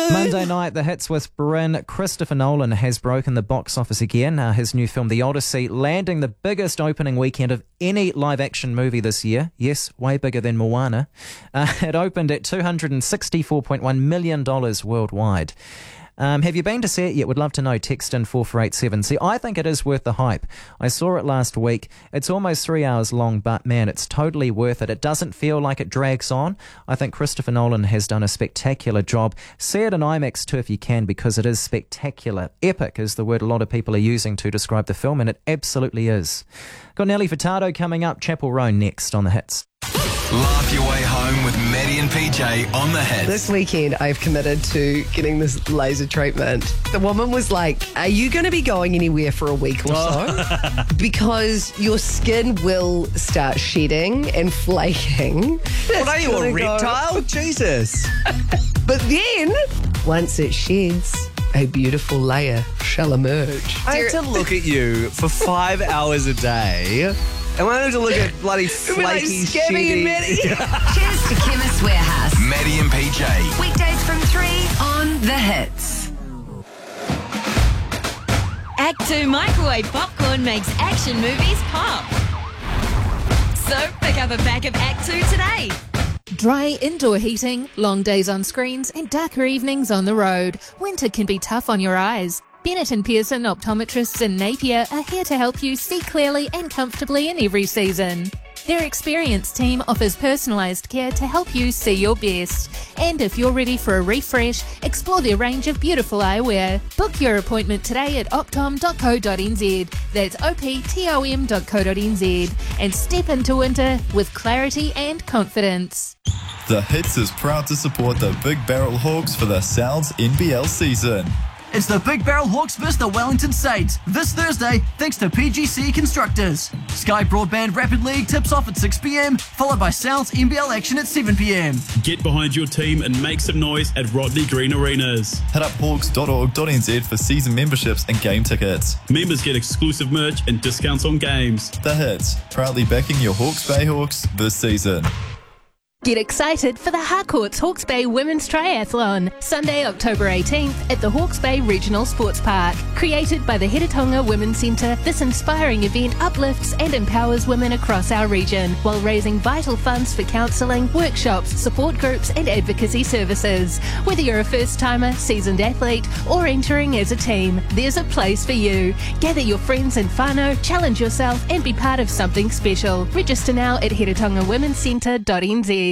Monday night, the hits with Bryn. Christopher Nolan has broken the box office again. His new film, The Odyssey, landing the biggest opening weekend of any live-action movie this year. Yes, way bigger than Moana. It opened at $264.1 million worldwide. Have you been to see it yet? Would love to know. Text in 4487. See, I think it is worth the hype. I saw it last week. It's almost 3 hours long, but man, it's totally worth it. It doesn't feel like it drags on. I think Christopher Nolan has done a spectacular job. See it in IMAX too if you can, because it is spectacular. Epic is the word a lot of people are using to describe the film, and it absolutely is. Got Nelly Furtado coming up. Chapel Roan next on The Hits. Laugh your way home with Maddie and PJ on The Hits. This weekend, I've committed to getting this laser treatment. The woman was like, are you going to be going anywhere for a week or so? Because your skin will start shedding and flaking. What are you, a reptile? Jesus. But then, once it sheds, a beautiful layer shall emerge. I have to look at you for 5 hours a day. And I have to look at bloody flaky, Scabby and Maddie. Cheers to Chemist Warehouse. Maddie and PJ. Weekdays from 3 on The Hits. Act 2 microwave popcorn makes action movies pop. So pick up a pack of Act 2 today. Dry indoor heating, long days on screens and darker evenings on the road. Winter can be tough on your eyes. Bennett and Pearson optometrists in Napier are here to help you see clearly and comfortably in every season. Their experienced team offers personalised care to help you see your best. And if you're ready for a refresh, explore their range of beautiful eyewear. Book your appointment today at optom.co.nz. That's optom.co.nz. And step into winter with clarity and confidence. The Hits is proud to support the Big Barrel Hawks for the Sounds NBL season. It's the Big Barrel Hawks vs the Wellington Saints this Thursday thanks to PGC Constructors. Sky Broadband Rapid League tips off at 6 p.m, followed by Sounds NBL action at 7 p.m. Get behind your team and make some noise at Rodney Green Arenas. Hit up hawks.org.nz for season memberships and game tickets. Members get exclusive merch and discounts on games. The Hits, proudly backing your Hawke's Bay Hawks this season. Get excited for the Harcourts Hawke's Bay Women's Triathlon, Sunday, October 18th at the Hawke's Bay Regional Sports Park. Created by the Hiratonga Women's Centre, this inspiring event uplifts and empowers women across our region while raising vital funds for counselling, workshops, support groups and advocacy services. Whether you're a first-timer, seasoned athlete or entering as a team, there's a place for you. Gather your friends and whānau, challenge yourself and be part of something special. Register now at hiratongawomencentre.nz.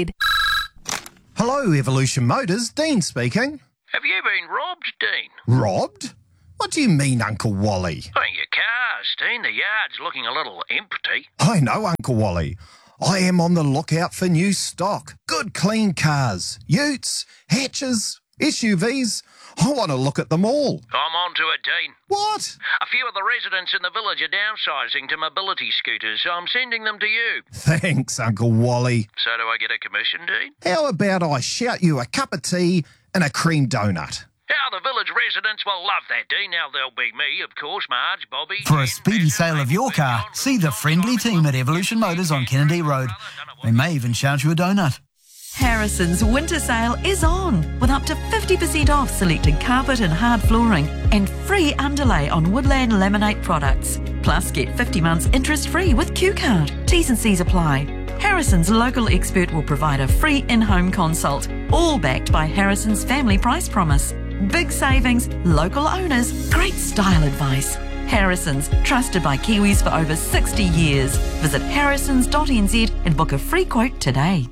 Hello, Evolution Motors. Dean speaking. Have you been robbed, Dean? Robbed? What do you mean, Uncle Wally? Oh, your cars, Dean. The yard's looking a little empty. I know, Uncle Wally. I am on the lookout for new stock. Good, clean cars. Utes, hatches, SUVs. I want to look at them all. I'm on to it, Dean. What? A few of the residents in the village are downsizing to mobility scooters, so I'm sending them to you. Thanks, Uncle Wally. So do I get a commission, Dean? How about I shout you a cup of tea and a cream donut? How the village residents will love that, Dean. Now there'll be me, of course, Marge, Bobby... For a speedy sale of your car, see the friendly team at Evolution Motors on Kennedy Road. They may even shout you a donut. Harrison's winter sale is on with up to 50% off selected carpet and hard flooring and free underlay on Woodland Laminate products. Plus get 50 months interest free with Q-Card. T's and C's apply. Harrison's local expert will provide a free in-home consult, all backed by Harrison's family price promise. Big savings, local owners, great style advice. Harrison's, trusted by Kiwis for over 60 years. Visit harrisons.nz and book a free quote today.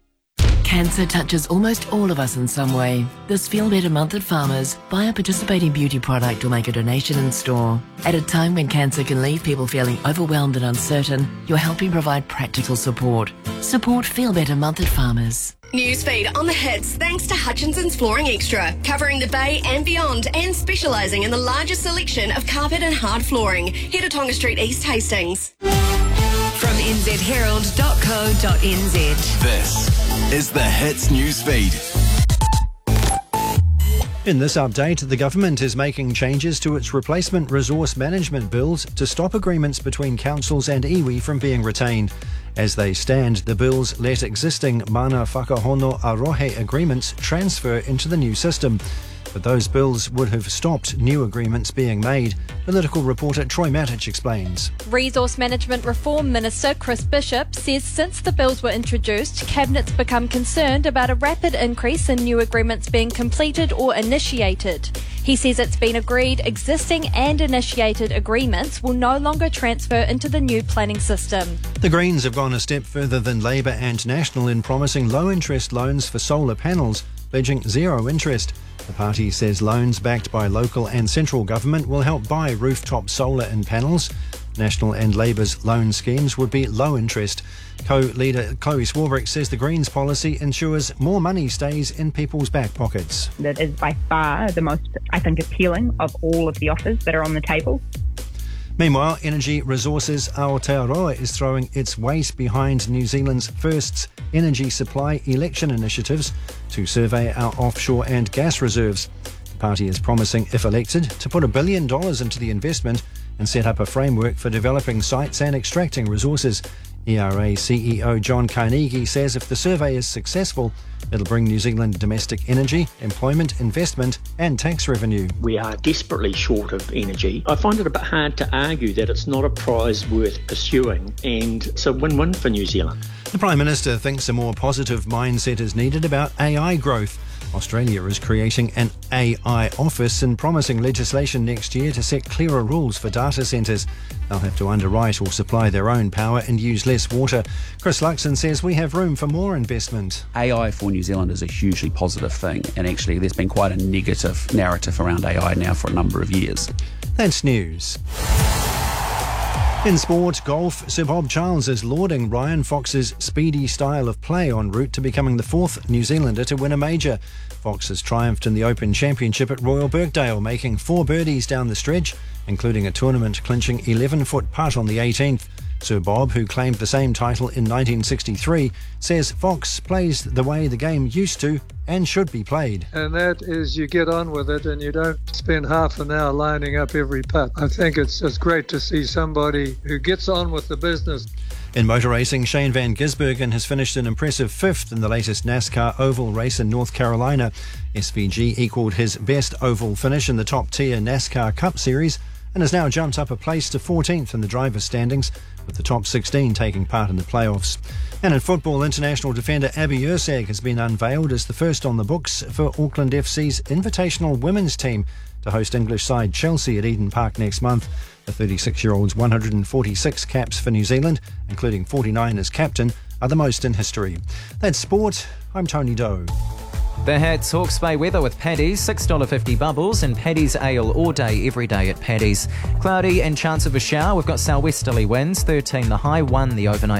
Cancer touches almost all of us in some way. This Feel Better Month at Farmers, buy a participating beauty product or make a donation in store. At a time when cancer can leave people feeling overwhelmed and uncertain, you're helping provide practical support. Support Feel Better Month at Farmers. Newsfeed on The Hits thanks to Hutchinson's Flooring Extra, covering the Bay and beyond and specialising in the largest selection of carpet and hard flooring. Head to Tonga Street, East Hastings. From nzherald.co.nz. This is the Hits Newsfeed. In this update, the government is making changes to its replacement resource management bills to stop agreements between councils and iwi from being retained. As they stand, the bills let existing mana whakahono arohe agreements transfer into the new system. but those bills would have stopped new agreements being made. Political reporter Troy Matic explains. Resource Management Reform Minister Chris Bishop says since the bills were introduced, Cabinet's become concerned about a rapid increase in new agreements being completed or initiated. He says it's been agreed existing and initiated agreements will no longer transfer into the new planning system. The Greens have gone a step further than Labour and National in promising low-interest loans for solar panels, pledging zero interest. The party says loans backed by local and central government will help buy rooftop solar and panels. National and Labour's loan schemes would be low interest. Co-leader Chloe Swarbrick says the Greens policy ensures more money stays in people's back pockets. That is by far the most, I think, appealing of all of the offers that are on the table. Meanwhile, Energy Resources Aotearoa is throwing its weight behind New Zealand's first energy supply election initiatives to survey our offshore and gas reserves. The party is promising, if elected, to put $1 billion into the investment and set up a framework for developing sites and extracting resources. ERA CEO John Carnegie says if the survey is successful, it'll bring New Zealand domestic energy, employment, investment and tax revenue. We are desperately short of energy. I find it a bit hard to argue that it's not a prize worth pursuing, and it's a win-win for New Zealand. The Prime Minister thinks a more positive mindset is needed about AI growth. Australia is creating an AI office and promising legislation next year to set clearer rules for data centres. They'll have to underwrite or supply their own power and use less water. Chris Luxon says we have room for more investment. AI for New Zealand is a hugely positive thing, and actually there's been quite a negative narrative around AI now for a number of years. That's news. In sport, golf, Sir Bob Charles is lauding Ryan Fox's speedy style of play en route to becoming the fourth New Zealander to win a major. Fox has triumphed in the Open Championship at Royal Birkdale, making 4 birdies down the stretch, including a tournament-clinching 11-foot putt on the 18th. Sir Bob, who claimed the same title in 1963, says Fox plays the way the game used to and should be played. And that is you get on with it and you don't spend half an hour lining up every putt. I think it's just great to see somebody who gets on with the business. In motor racing, Shane Van Gisbergen has finished an impressive 5th in the latest NASCAR oval race in North Carolina. SVG equalled his best oval finish in the top-tier NASCAR Cup Series and has now jumped up a place to 14th in the drivers' standings, with the top 16 taking part in the playoffs. And in football, international defender Abby Ursag has been unveiled as the first on the books for Auckland FC's invitational women's team to host English side Chelsea at Eden Park next month. The 36-year-old's 146 caps for New Zealand, including 49 as captain, are the most in history. That's sport. I'm Tony Doe. The Hats Hawke's Bay weather with Paddy's, $6.50 bubbles and Paddy's ale all day, every day at Paddy's. Cloudy and chance of a shower. We've got southwesterly winds, 13 the high, 1 the overnight